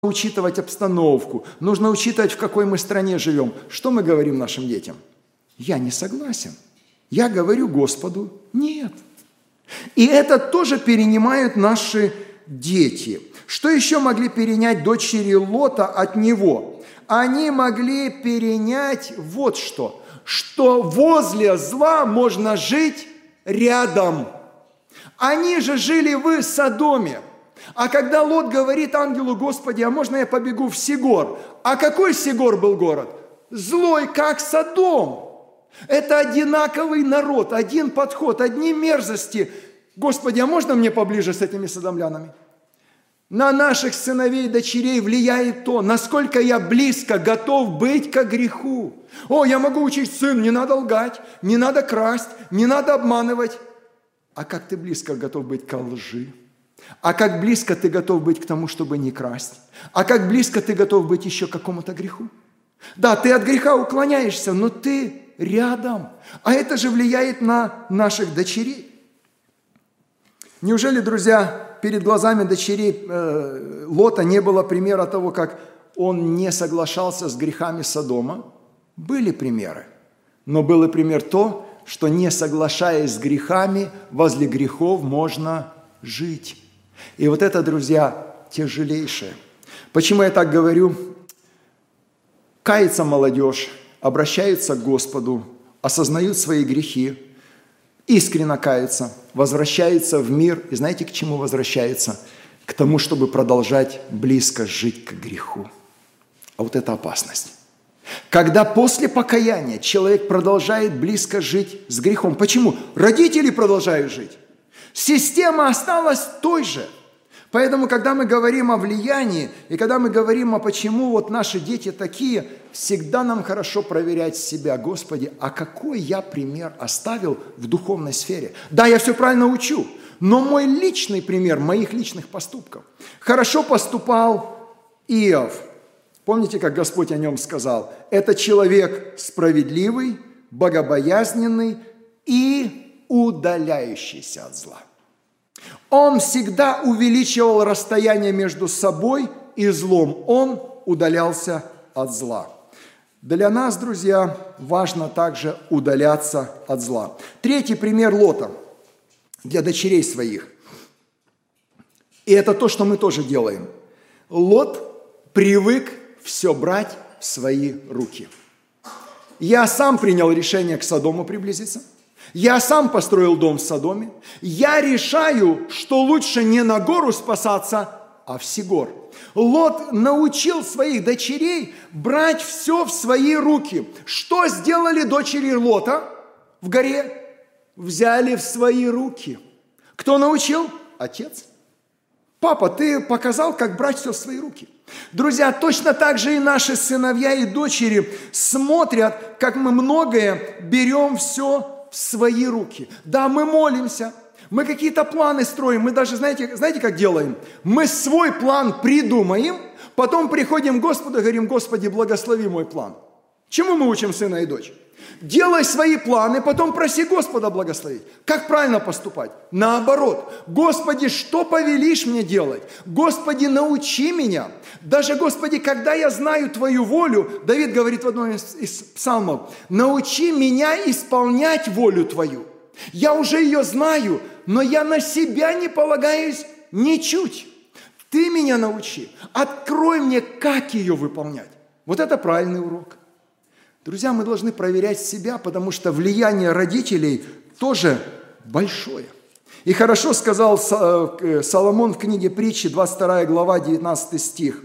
учитывать обстановку, нужно учитывать, в какой мы стране живем. Что мы говорим нашим детям? Я не согласен. Я говорю Господу нет. И это тоже перенимают наши дети. Что еще могли перенять дочери Лота от него? Они могли перенять вот что возле зла можно жить рядом. Они же жили в Содоме. А когда Лот говорит ангелу: Господи, а можно я побегу в Сигор? А какой Сигор был город? Злой, как Содом. Это одинаковый народ, один подход, одни мерзости. Господи, а можно мне поближе с этими содомлянами? На наших сыновей и дочерей влияет то, насколько я близко готов быть к греху. О, я могу учить: сын, не надо лгать, не надо красть, не надо обманывать. А как ты близко готов быть к лжи? А как близко ты готов быть к тому, чтобы не красть? А как близко ты готов быть еще к какому-то греху? Да, ты от греха уклоняешься, но ты рядом. А это же влияет на наших дочерей. Неужели, друзья, перед глазами дочерей Лота не было примера того, как он не соглашался с грехами Содома? Были примеры. Но был и пример то, что не соглашаясь с грехами, возле грехов можно жить. И вот это, друзья, тяжелейшее. Почему я так говорю? Кается молодежь, обращаются к Господу, осознают свои грехи, искренне каются, возвращаются в мир. И знаете, к чему возвращаются? К тому, чтобы продолжать близко жить к греху. А вот это опасность. Когда после покаяния человек продолжает близко жить с грехом. Почему? Родители продолжают жить. Система осталась той же. Поэтому, когда мы говорим о влиянии, и когда мы говорим о почему вот наши дети такие, всегда нам хорошо проверять себя. Господи, а какой я пример оставил в духовной сфере? Да, я все правильно учу, но мой личный пример моих личных поступков. Хорошо поступал Иов. Помните, как Господь о нем сказал? Это человек справедливый, богобоязненный и удаляющийся от зла. Он всегда увеличивал расстояние между собой и злом. Он удалялся от зла. Для нас, друзья, важно также удаляться от зла. Третий пример Лота для дочерей своих. И это то, что мы тоже делаем. Лот привык все брать в свои руки. Я сам принял решение к Содому приблизиться. Я сам построил дом в Содоме. Я решаю, что лучше не на гору спасаться, а в Сигор. Лот научил своих дочерей брать все в свои руки. Что сделали дочери Лота в горе? Взяли в свои руки. Кто научил? Отец. Папа, ты показал, как брать все в свои руки. Друзья, точно так же и наши сыновья и дочери смотрят, как мы многое берем все в свои руки. Да, мы молимся, мы какие-то планы строим, мы даже, знаете, как делаем? Мы свой план придумаем, потом приходим к Господу и говорим: Господи, благослови мой план. Чему мы учим сына и дочь? Делай свои планы, потом проси Господа благословить. Как правильно поступать? Наоборот. Господи, что повелишь мне делать? Господи, научи меня. Даже, Господи, когда я знаю Твою волю, Давид говорит в одном из псалмов: научи меня исполнять волю Твою. Я уже ее знаю, но я на себя не полагаюсь ничуть. Ты меня научи. Открой мне, как ее выполнять. Вот это правильный урок. Друзья, мы должны проверять себя, потому что влияние родителей тоже большое. И хорошо сказал Соломон в книге Притчи, 22 глава, 19 стих.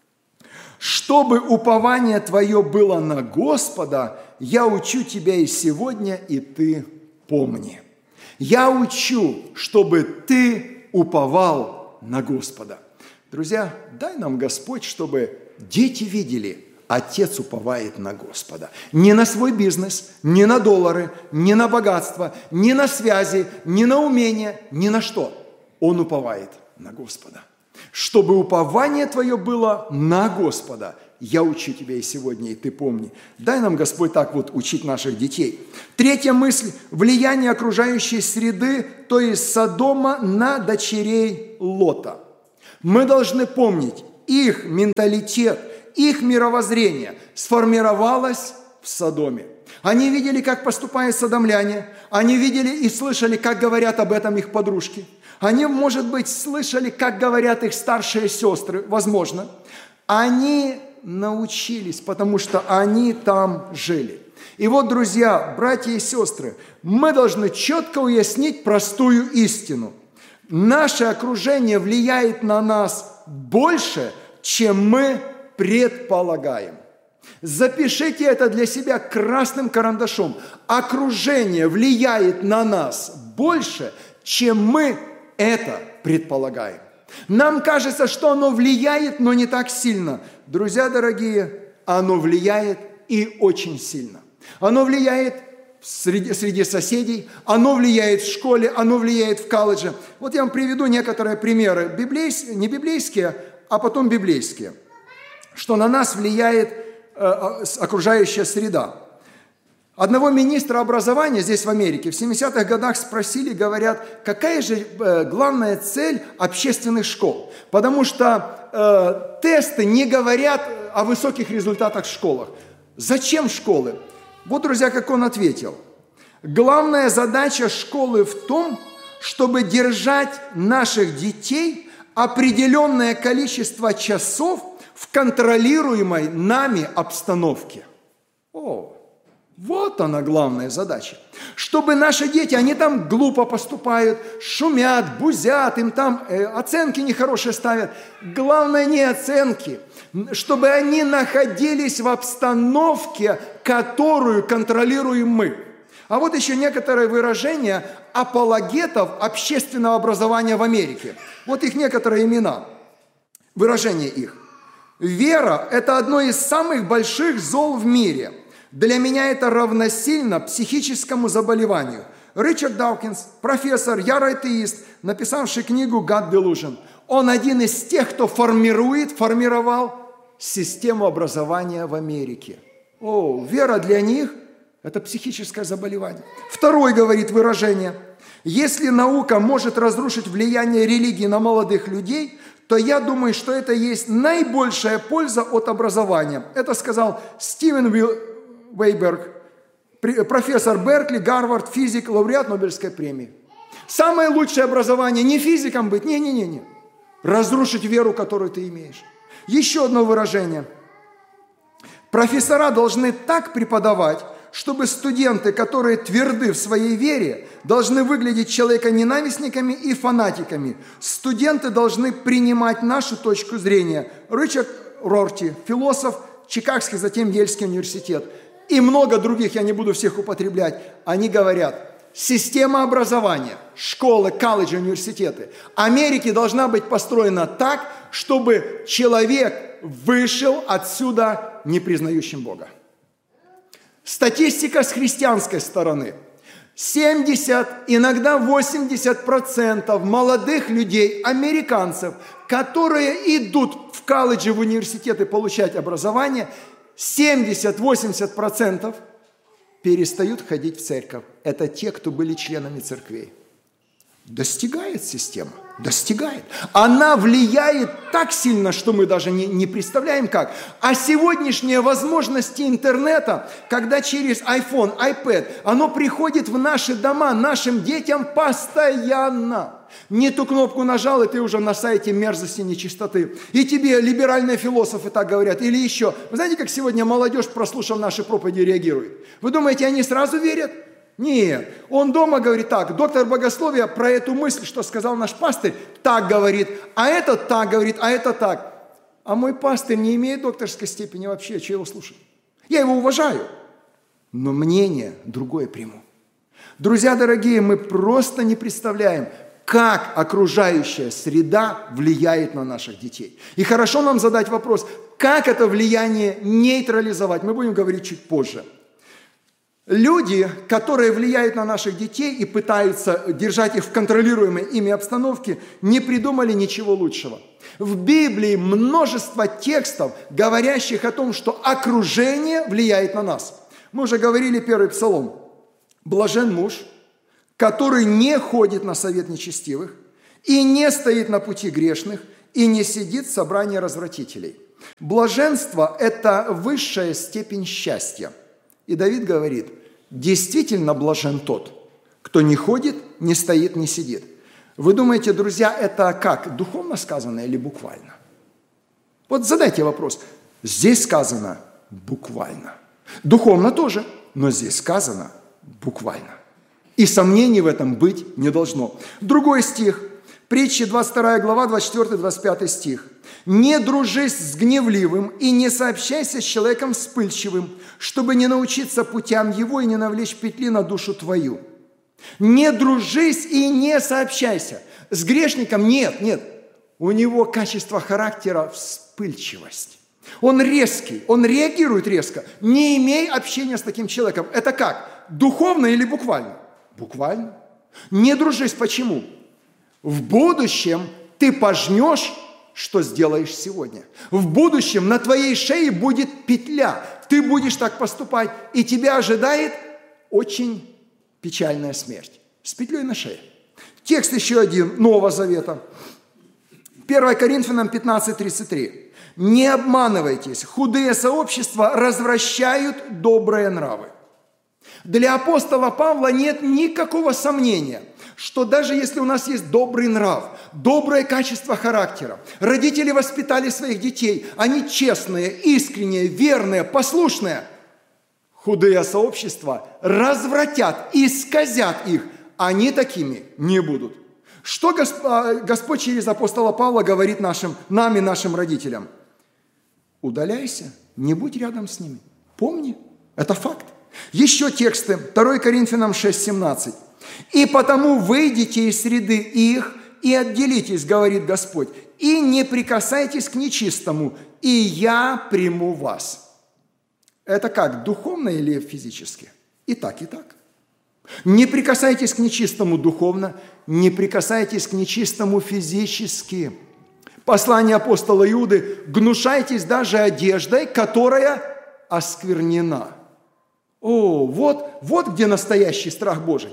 «Чтобы упование твое было на Господа, я учу тебя и сегодня, и ты помни». Я учу, чтобы ты уповал на Господа. Друзья, дай нам Господь, чтобы дети видели: Отец уповает на Господа. Не на свой бизнес, не на доллары, не на богатство, не на связи, не на умения, ни на что. Он уповает на Господа. Чтобы упование твое было на Господа. Я учу тебя и сегодня, и ты помни. Дай нам, Господь, так вот учить наших детей. Третья мысль – влияние окружающей среды, то есть Содома, на дочерей Лота. Мы должны помнить, их менталитет, их мировоззрение сформировалось в Содоме. Они видели, как поступают содомляне. Они видели и слышали, как говорят об этом их подружки. Они, может быть, слышали, как говорят их старшие сестры, возможно. Они научились, потому что они там жили. И вот, друзья, братья и сестры, мы должны четко уяснить простую истину. Наше окружение влияет на нас больше, чем мы предполагаем. Запишите это для себя красным карандашом. Окружение влияет на нас больше, чем мы это предполагаем. Нам кажется, что оно влияет, но не так сильно. Друзья дорогие, оно влияет и очень сильно. Оно влияет среди соседей, оно влияет в школе, оно влияет в колледже. Вот я вам приведу некоторые примеры, не библейские, а потом библейские, что на нас влияет окружающая среда. Одного министра образования здесь в Америке в 70-х годах спросили, говорят, какая же главная цель общественных школ? Потому что тесты не говорят о высоких результатах в школах. Зачем школы? Вот, друзья, как он ответил. Главная задача школы в том, чтобы держать наших детей определенное количество часов в контролируемой нами обстановке. Вот она главная задача. Чтобы наши дети, они там глупо поступают, шумят, бузят, им там оценки нехорошие ставят. Главное не оценки, чтобы они находились в обстановке, которую контролируем мы. А вот еще некоторые выражения апологетов общественного образования в Америке. Вот их некоторые имена, выражения их. Вера – это одно из самых больших зол в мире. Для меня это равносильно психическому заболеванию. Ричард Дawkins, профессор, ярый атеист, написавший книгу «God Delusion». Он один из тех, кто формировал систему образования в Америке. Вера для них – это психическое заболевание. Второй говорит выражение. Если наука может разрушить влияние религии на молодых людей, то я думаю, что это есть наибольшая польза от образования. Это сказал Стивен Вейберг, профессор Беркли, Гарвард, физик, лауреат Нобелевской премии. Самое лучшее образование не физиком быть, не. Разрушить веру, которую ты имеешь. Еще одно выражение. Профессора должны так преподавать, чтобы студенты, которые тверды в своей вере, должны выглядеть человеконенавистниками и фанатиками. Студенты должны принимать нашу точку зрения. Ричард Рорти, философ, Чикагский, затем Ельский университет. И много других, я не буду всех употреблять. Они говорят, система образования, школы, колледжи, университеты Америки должна быть построена так, чтобы человек вышел отсюда не признающим Бога. Статистика с христианской стороны. 70, иногда 80% молодых людей, американцев, которые идут в колледжи, в университеты получать образование, 70-80% перестают ходить в церковь. Это те, кто были членами церквей. Достигает система. Достигает. Она влияет так сильно, что мы даже не представляем как. А сегодняшние возможности интернета, когда через iPhone, iPad, оно приходит в наши дома, нашим детям постоянно. Не ту кнопку нажал, и ты уже на сайте мерзости, нечистоты. И тебе либеральные философы так говорят. Или еще. Вы знаете, как сегодня молодежь, прослушав наши проповеди, реагирует? Вы думаете, они сразу верят? Нет. Он дома говорит так. Доктор богословия про эту мысль, что сказал наш пастырь, так говорит. А этот так говорит, а это так. А мой пастырь не имеет докторской степени вообще. Чего его слушать? Я его уважаю. Но мнение другое приму. Друзья дорогие, мы просто не представляем, как окружающая среда влияет на наших детей. И хорошо нам задать вопрос, как это влияние нейтрализовать. Мы будем говорить чуть позже. Люди, которые влияют на наших детей и пытаются держать их в контролируемой ими обстановке, не придумали ничего лучшего. В Библии множество текстов, говорящих о том, что окружение влияет на нас. Мы уже говорили первый псалом. «Блажен муж, который не ходит на совет нечестивых и не стоит на пути грешных, и не сидит в собрании развратителей. Блаженство – это высшая степень счастья. И Давид говорит, действительно блажен тот, кто не ходит, не стоит, не сидит. Вы думаете, друзья, это как, духовно сказано или буквально? Вот задайте вопрос. Здесь сказано буквально. Духовно тоже, но здесь сказано буквально. И сомнений в этом быть не должно. Другой стих. Притчи 22 глава, 24-25 стих. «Не дружись с гневливым и не сообщайся с человеком вспыльчивым, чтобы не научиться путям его и не навлечь петли на душу твою». Не дружись и не сообщайся. С грешником нет. У него качество характера вспыльчивость. Он резкий, он реагирует резко. Не имей общения с таким человеком. Это как? Духовно или буквально? Буквально. Не дружись. Почему? В будущем ты пожнешь, что сделаешь сегодня. В будущем на твоей шее будет петля. Ты будешь так поступать, и тебя ожидает очень печальная смерть. С петлей на шее. Текст еще один, Нового Завета. 1 Коринфянам 15:33. «Не обманывайтесь, худые сообщества развращают добрые нравы». Для апостола Павла нет никакого сомнения, что даже если у нас есть добрый нрав, доброе качество характера, родители воспитали своих детей, они честные, искренние, верные, послушные, худые сообщества развратят, исказят их, они такими не будут. Что Господь через апостола Павла говорит нам и нашим родителям? Удаляйся, не будь рядом с ними. Помни, это факт. Еще тексты, 2 Коринфянам 6:17. «И потому выйдите из среды их и отделитесь, говорит Господь, и не прикасайтесь к нечистому, и я приму вас». Это как, духовно или физически? И так, и так. Не прикасайтесь к нечистому духовно, не прикасайтесь к нечистому физически. Послание апостола Иуды: гнушайтесь даже одеждой, которая осквернена. О, вот где настоящий страх Божий.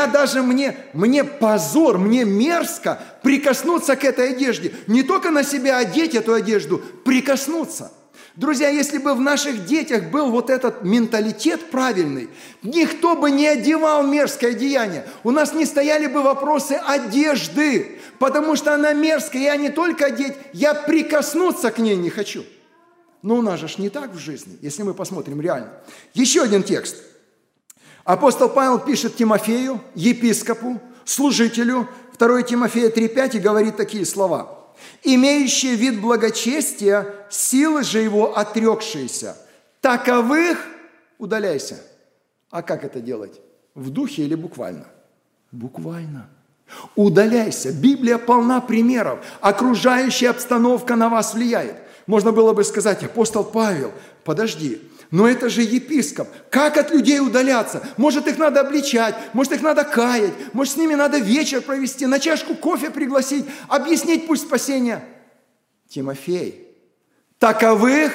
Мне позор, мне мерзко прикоснуться к этой одежде. Не только на себя одеть эту одежду, прикоснуться. Друзья, если бы в наших детях был вот этот менталитет правильный, никто бы не одевал мерзкое одеяние. У нас не стояли бы вопросы одежды, потому что она мерзкая. Я не только одеть, я прикоснуться к ней не хочу. Но у нас же не так в жизни, если мы посмотрим реально. Еще один текст. Апостол Павел пишет Тимофею, епископу, служителю, 2 Тимофея 3:5, и говорит такие слова. «Имеющие вид благочестия, силы же его отрекшиеся, таковых удаляйся». А как это делать? В духе или буквально? Буквально. Удаляйся. Библия полна примеров. Окружающая обстановка на вас влияет. Можно было бы сказать: апостол Павел, подожди, но это же епископ. Как от людей удаляться? Может, их надо обличать, может, их надо каять, может, с ними надо вечер провести, на чашку кофе пригласить, объяснить путь спасения. Тимофей, таковых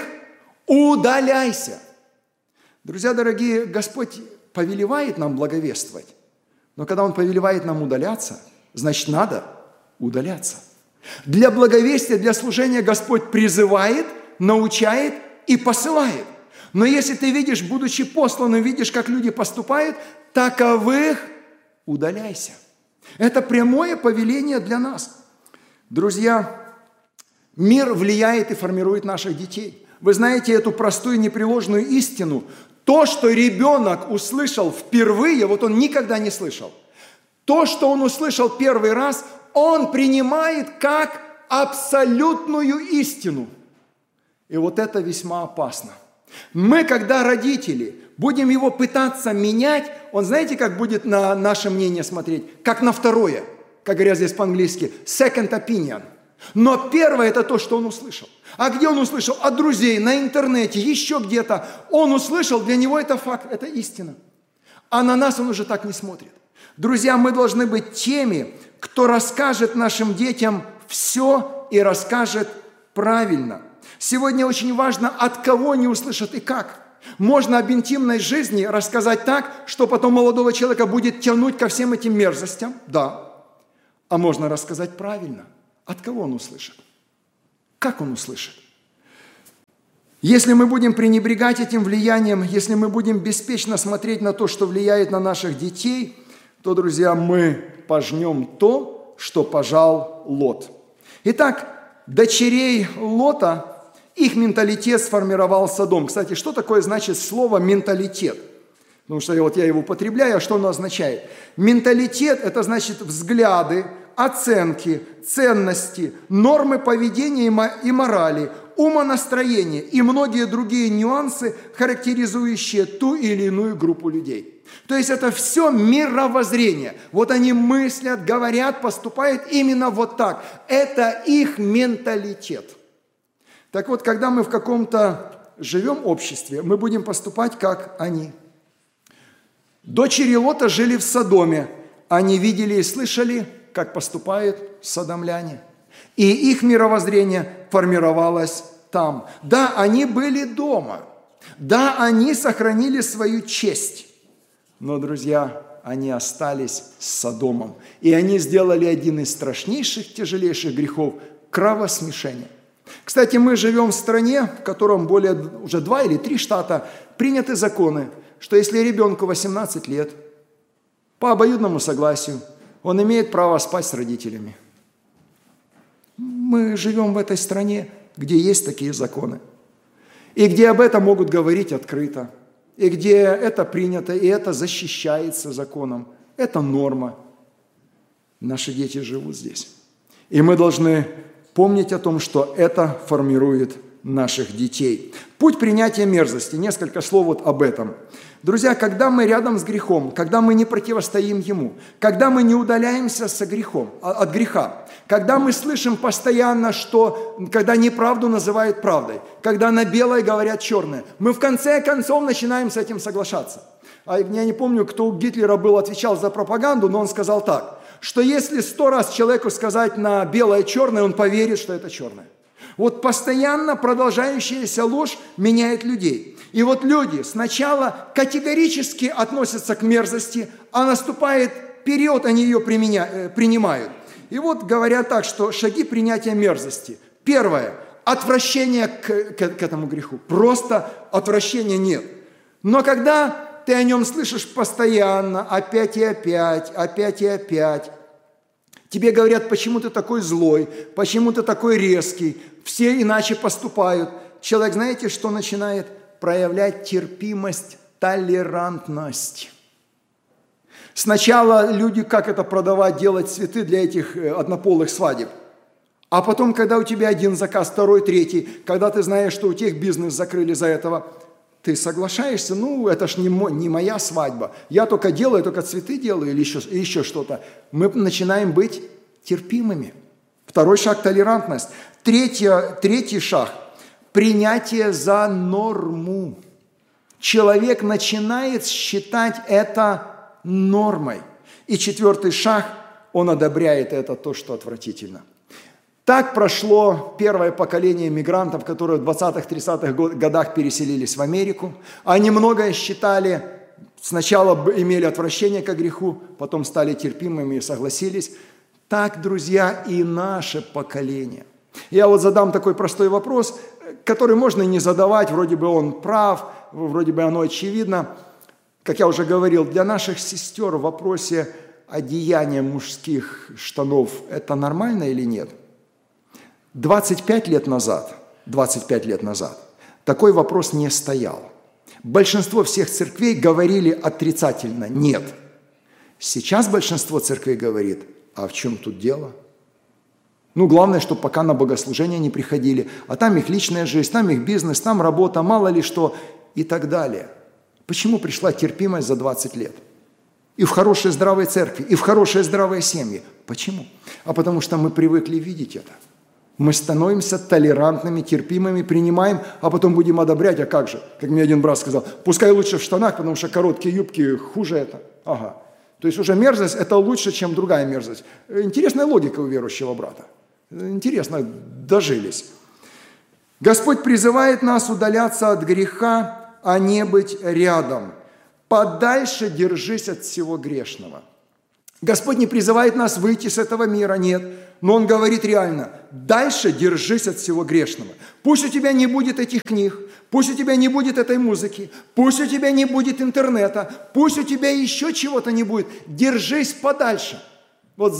удаляйся. Друзья дорогие, Господь повелевает нам благовествовать, но когда Он повелевает нам удаляться, значит, надо удаляться. Для благовестия, для служения Господь призывает, научает и посылает. Но если ты видишь, будучи посланным, видишь, как люди поступают, таковых удаляйся. Это прямое повеление для нас. Друзья, мир влияет и формирует наших детей. Вы знаете эту простую непреложную истину. То, что ребенок услышал впервые, вот он никогда не слышал. То, что он услышал первый раз, он принимает как абсолютную истину. И вот это весьма опасно. Мы, когда родители, будем его пытаться менять, он, знаете, как будет на наше мнение смотреть? Как на второе, как говорят здесь по-английски, second opinion. Но первое – это то, что он услышал. А где он услышал? От друзей, на интернете, еще где-то. Он услышал, для него это факт, это истина. А на нас он уже так не смотрит. Друзья, мы должны быть теми, кто расскажет нашим детям все и расскажет правильно. Сегодня очень важно, от кого они услышат и как. Можно об интимной жизни рассказать так, что потом молодого человека будет тянуть ко всем этим мерзостям, да. А можно рассказать правильно, от кого он услышит. Как он услышит? Если мы будем пренебрегать этим влиянием, если мы будем беспечно смотреть на то, что влияет на наших детей, то, друзья, мы пожнем то, что пожал Лот. Итак, дочерей Лота, их менталитет сформировал Содом. Кстати, что такое значит слово «менталитет»? Потому что я его употребляю, а что оно означает? Менталитет – это значит взгляды, оценки, ценности, нормы поведения и морали, умонастроение и многие другие нюансы, характеризующие ту или иную группу людей. То есть это все мировоззрение. Вот они мыслят, говорят, поступают именно вот так. Это их менталитет. Так вот, когда мы в каком-то живем обществе, мы будем поступать, как они. Дочери Лота жили в Содоме. Они видели и слышали, как поступают содомляне. И их мировоззрение формировалось там. Да, они были дома. Да, они сохранили свою честь. Но, друзья, они остались с Содомом. И они сделали один из страшнейших, тяжелейших грехов – кровосмешение. Кстати, мы живем в стране, в котором уже 2 или 3 штата приняты законы, что если ребенку 18 лет, по обоюдному согласию, он имеет право спать с родителями. Мы живем в этой стране, где есть такие законы. И где об этом могут говорить открыто. И где это принято, и это защищается законом. Это норма. Наши дети живут здесь. И мы должны помнить о том, что это формирует наших детей. Путь принятия мерзости. Несколько слов вот об этом. Друзья, когда мы рядом с грехом, когда мы не противостоим ему, когда мы не удаляемся от греха, когда мы слышим постоянно, когда неправду называют правдой, когда на белое говорят черное, мы в конце концов начинаем с этим соглашаться. Я не помню, кто у Гитлера отвечал за пропаганду, но он сказал так, что если 100 раз человеку сказать на белое черное, он поверит, что это черное. Вот постоянно продолжающаяся ложь меняет людей. И вот люди сначала категорически относятся к мерзости, а наступает период, они ее принимают. И вот говорят так, что шаги принятия мерзости. Первое – отвращение к этому греху. Просто отвращения нет. Но когда ты о нем слышишь постоянно, опять и опять, опять и опять, тебе говорят, почему ты такой злой, почему ты такой резкий, все иначе поступают. Человек, знаете, что начинает? Проявлять терпимость, толерантность. Сначала люди, как это продавать, делать цветы для этих однополых свадеб. А потом, когда у тебя один заказ, второй, третий, когда ты знаешь, что у тех бизнес закрыли за этого, ты соглашаешься, это ж не моя свадьба. Я только цветы делаю или еще что-то. Мы начинаем быть терпимыми. Второй шаг – толерантность. Третий шаг – принятие за норму. Человек начинает считать это нормой. И 4-й шаг – он одобряет это, то, что отвратительно. Так прошло первое поколение мигрантов, которые в 20-х, 30-х годах переселились в Америку. Они многое считали, сначала имели отвращение к греху, потом стали терпимыми и согласились. Так, друзья, и наше поколение. Я вот задам такой простой вопрос, который можно и не задавать, вроде бы он прав, вроде бы оно очевидно. Как я уже говорил, для наших сестер в вопросе одеяния мужских штанов это нормально или нет? 25 лет назад такой вопрос не стоял. Большинство всех церквей говорили отрицательно «нет». Сейчас большинство церквей говорит, а в чем тут дело? Главное, чтобы пока на богослужение не приходили, а там их личная жизнь, там их бизнес, там работа, мало ли что и так далее. Почему пришла терпимость за 20 лет? И в хорошие здравые церкви, и в хорошие здравые семьи. Почему? А потому что мы привыкли видеть это. Мы становимся толерантными, терпимыми, принимаем, а потом будем одобрять. А как же? Как мне один брат сказал, пускай лучше в штанах, потому что короткие юбки хуже это. Ага. То есть уже мерзость – это лучше, чем другая мерзость. Интересная логика у верующего брата. Интересно, дожились. Господь призывает нас удаляться от греха, а не быть рядом. Подальше держись от всего грешного. Господь не призывает нас выйти с этого мира, нет. Но он говорит реально, дальше держись от всего грешного. Пусть у тебя не будет этих книг, пусть у тебя не будет этой музыки, пусть у тебя не будет интернета, пусть у тебя еще чего-то не будет. Держись подальше. Вот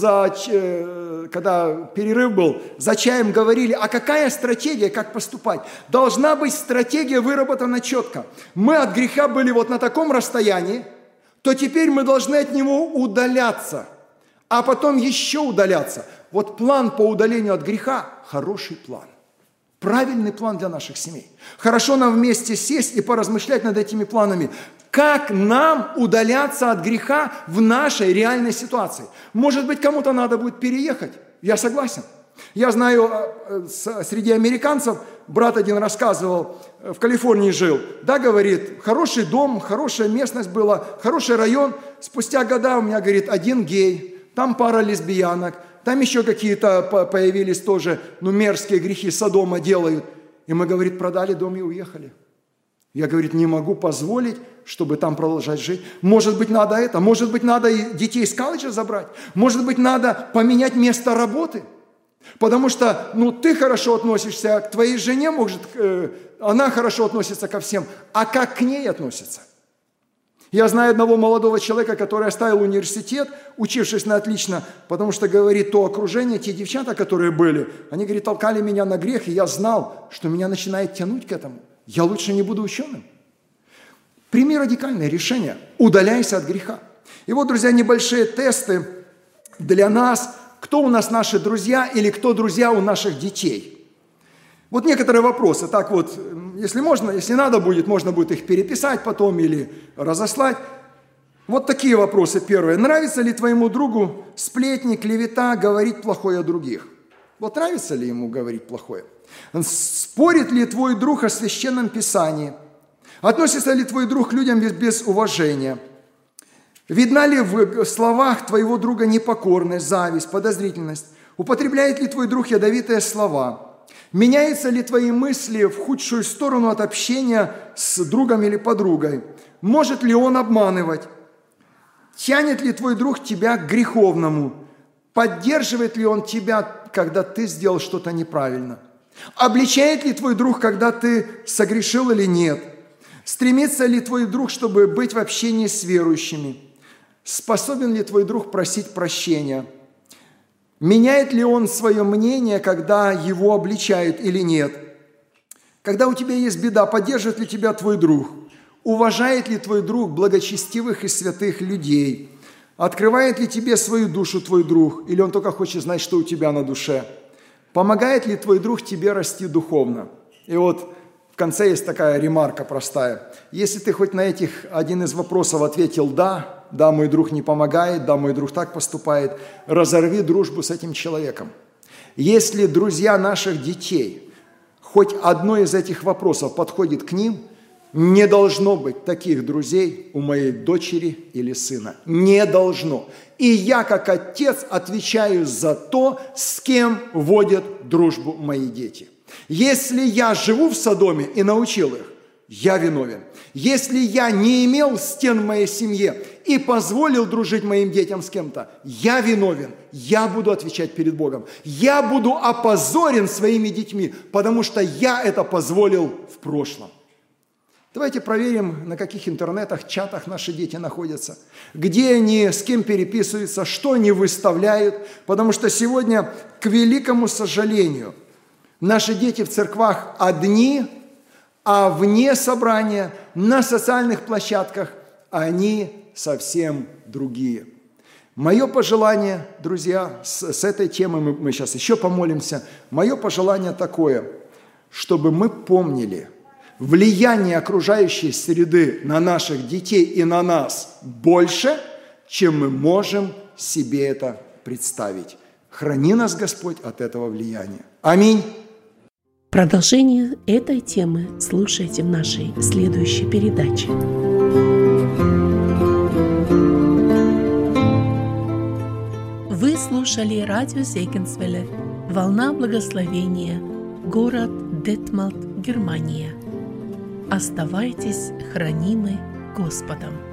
когда перерыв был, за чаем говорили, а какая стратегия, как поступать? Должна быть стратегия выработана четко. Мы от греха были вот на таком расстоянии, то теперь мы должны от него удаляться, а потом еще удаляться. Вот план по удалению от греха – хороший план. Правильный план для наших семей. Хорошо нам вместе сесть и поразмышлять над этими планами. Как нам удаляться от греха в нашей реальной ситуации? Может быть, кому-то надо будет переехать. Я согласен. Я знаю, среди американцев, брат один рассказывал, в Калифорнии жил. Да, говорит, хороший дом, хорошая местность была, хороший район. Спустя года у меня, говорит, один гей, там пара лесбиянок, там еще какие-то появились тоже, мерзкие грехи Содома делают. И мы, говорит, продали дом и уехали. Я, говорит, не могу позволить, чтобы там продолжать жить. Может быть, надо это, может быть, надо и детей из колледжа забрать, может быть, надо поменять место работы. Потому что, ты хорошо относишься к твоей жене, может, она хорошо относится ко всем, а как к ней относится? Я знаю одного молодого человека, который оставил университет, учившись на отлично, потому что, говорит, то окружение, те девчата, которые были, они, говорит, толкали меня на грех, и я знал, что меня начинает тянуть к этому. Я лучше не буду ученым. Прими радикальное решение. Удаляйся от греха. И вот, друзья, небольшие тесты для нас. Кто у нас наши друзья или кто друзья у наших детей? Вот некоторые вопросы. Так вот, если можно, если надо будет, можно будет их переписать потом или разослать. Вот такие вопросы первые. Нравится ли твоему другу сплетни, клевета, говорить плохое о других? Вот нравится ли ему говорить плохое? Спорит ли твой друг о священном писании? Относится ли твой друг к людям без уважения? Видна ли в словах твоего друга непокорность, зависть, подозрительность? Употребляет ли твой друг ядовитые слова? Меняются ли твои мысли в худшую сторону от общения с другом или подругой? Может ли он обманывать? Тянет ли твой друг тебя к греховному? Поддерживает ли он тебя, когда ты сделал что-то неправильно? Обличает ли твой друг, когда ты согрешил или нет? Стремится ли твой друг, чтобы быть в общении с верующими? Способен ли твой друг просить прощения? Меняет ли он свое мнение, когда его обличают или нет? Когда у тебя есть беда, поддерживает ли тебя твой друг? Уважает ли твой друг благочестивых и святых людей? Открывает ли тебе свою душу твой друг? Или он только хочет знать, что у тебя на душе? Помогает ли твой друг тебе расти духовно? И вот в конце есть такая ремарка простая. Если ты хоть на этих один из вопросов ответил «да», «да, мой друг не помогает», «да, мой друг так поступает», разорви дружбу с этим человеком. Если друзья наших детей, хоть одно из этих вопросов подходит к ним, не должно быть таких друзей у моей дочери или сына. Не должно. И я, как отец, отвечаю за то, с кем водят дружбу мои дети. Если я живу в Содоме и научил их, я виновен. Если я не имел стен в моей семье и позволил дружить моим детям с кем-то, я виновен. Я буду отвечать перед Богом. Я буду опозорен своими детьми, потому что я это позволил в прошлом. Давайте проверим, на каких интернетах, чатах наши дети находятся, где они, с кем переписываются, что они выставляют, потому что сегодня, к великому сожалению, наши дети в церквах одни, а вне собрания, на социальных площадках, они совсем другие. Мое пожелание, друзья, с этой темой мы сейчас еще помолимся, мое пожелание такое, чтобы мы помнили, влияние окружающей среды на наших детей и на нас больше, чем мы можем себе это представить. Храни нас, Господь, от этого влияния. Аминь. Продолжение этой темы слушайте в нашей следующей передаче. Вы слушали радио Зегенсвелле «Волна благословения», город Детмалт, Германия. Оставайтесь хранимы Господом.